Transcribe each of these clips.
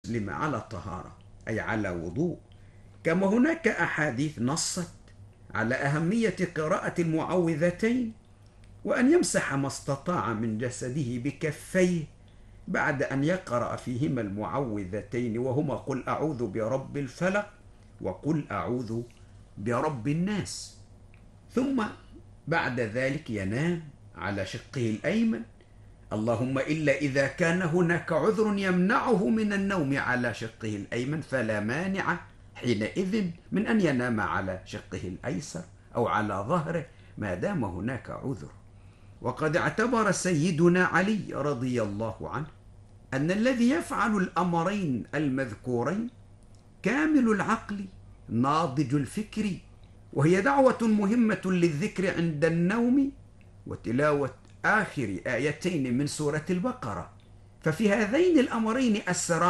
المسلم على طهارة، أي على وضوء، كما هناك أحاديث نصت على أهمية قراءة المعوذتين، وأن يمسح ما استطاع من جسده بكفيه بعد أن يقرأ فيهما المعوذتين، وهما قل أعوذ برب الفلق وقل أعوذ برب الناس. ثم بعد ذلك ينام على شقه الأيمن، اللهم إلا إذا كان هناك عذر يمنعه من النوم على شقه الأيمن فلا مانع حينئذ من أن ينام على شقه الأيسر أو على ظهره ما دام هناك عذر. وقد اعتبر سيدنا علي رضي الله عنه أن الذي يفعل الأمرين المذكورين كامل العقل ناضج الفكر، وهي دعوة مهمة للذكر عند النوم وتلاوة آخر آيتين من سورة البقرة، ففي هذين الأمرين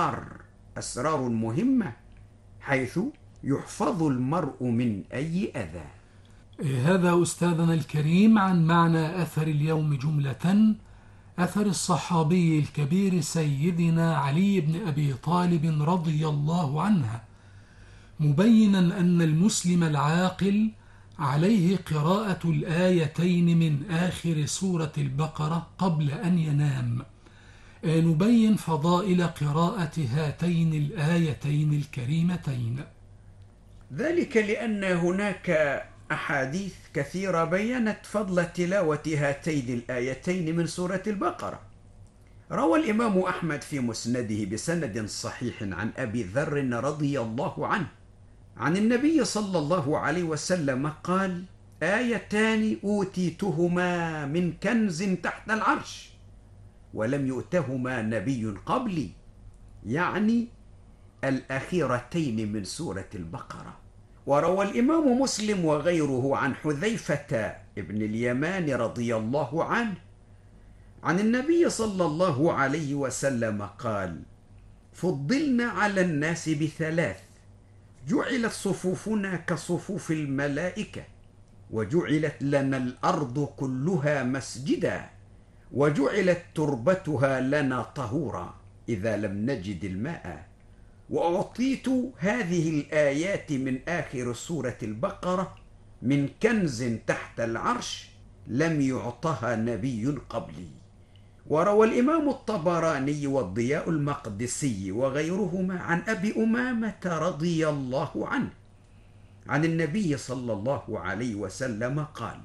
أسرار مهمة حيث يحفظ المرء من أي أذى. هذا أستاذنا الكريم عن معنى أثر اليوم جملة. أثر الصحابي الكبير سيدنا علي بن أبي طالب رضي الله عنه، مبينا أن المسلم العاقل عليه قراءة الآيتين من آخر سورة البقرة قبل أن ينام. نبين فضائل قراءة هاتين الآيتين الكريمتين. ذلك لأن هناك أحاديث كثيرة بيّنت فضل تلاوة هاتين الآيتين من سورة البقرة. روى الإمام أحمد في مسنده بسند صحيح عن أبي ذر رضي الله عنه عن النبي صلى الله عليه وسلم قال: آيتان أوتيتهما من كنز تحت العرش ولم يؤتهما نبي قبلي، يعني الأخيرتين من سورة البقرة. وروى الإمام مسلم وغيره عن حذيفة ابن اليمان رضي الله عنه عن النبي صلى الله عليه وسلم قال: فضلنا على الناس بثلاث: جعلت صفوفنا كصفوف الملائكة، وجعلت لنا الأرض كلها مسجدا، وجعلت تربتها لنا طهورا إذا لم نجد الماء. وأعطيت هذه الآيات من آخر سورة البقرة من كنز تحت العرش لم يعطها نبي قبلي. وروى الإمام الطبراني والضياء المقدسي وغيرهما عن أبي أمامة رضي الله عنه عن النبي صلى الله عليه وسلم قال: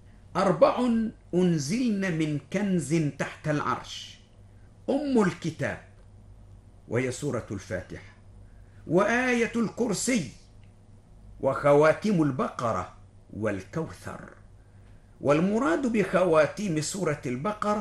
4 أنزلن من كنز تحت العرش: أم الكتاب وهي سورة الفاتحة، وآية الكرسي، وخواتيم البقرة، والكوثر. والمراد بخواتيم سورة البقرة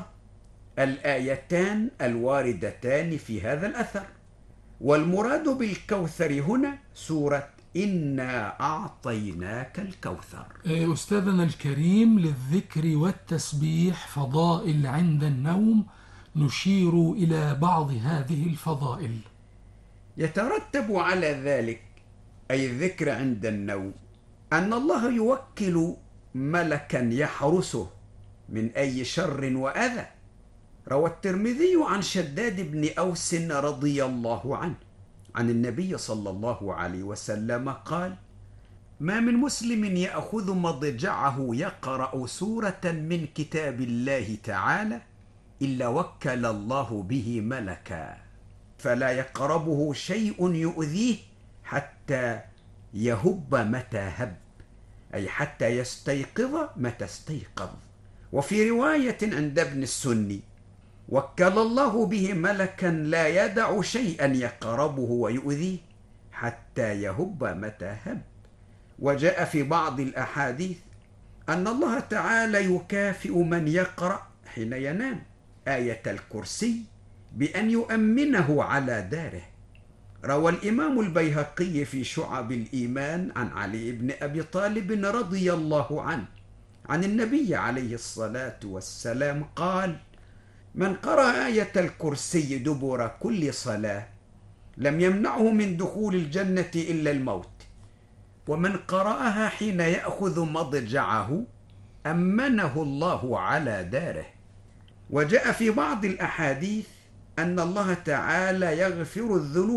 الآيتان الواردتان في هذا الأثر، والمراد بالكوثر هنا سورة إنا أعطيناك الكوثر. أستاذنا الكريم، للذكر والتسبيح فضائل عند النوم، نشير إلى بعض هذه الفضائل. يترتب على ذلك، أي الذكر عند النوم، أن الله يوكل ملكا يحرسه من أي شر وأذى. روى الترمذي عن شداد بن أوس رضي الله عنه عن النبي صلى الله عليه وسلم قال: ما من مسلم يأخذ مضجعه يقرأ سورة من كتاب الله تعالى إلا وكل الله به ملكا، فلا يقربه شيء يؤذيه حتى يهب متى هب، أي حتى يستيقظ متى استيقظ. وفي رواية عند ابن السني: وكل الله به ملكا لا يدع شيئا يقربه ويؤذيه حتى يهب متى هب. وجاء في بعض الأحاديث أن الله تعالى يكافئ من يقرأ حين ينام آية الكرسي بأن يؤمنه على داره. روى الإمام البيهقي في شعب الإيمان عن علي بن أبي طالب رضي الله عنه عن النبي عليه الصلاة والسلام قال: من قرأ آية الكرسي دبر كل صلاة لم يمنعه من دخول الجنة إلا الموت، ومن قرأها حين يأخذ مضجعه أمنه الله على داره. وجاء في بعض الأحاديث أن الله تعالى يغفر الذنوب